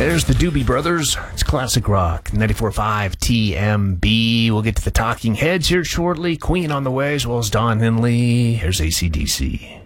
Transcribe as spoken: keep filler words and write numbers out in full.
There's the Doobie Brothers. It's classic rock. ninety-four point five T M B. We'll get to the Talking Heads here shortly. Queen on the way, as well as Don Henley. Here's A C D C.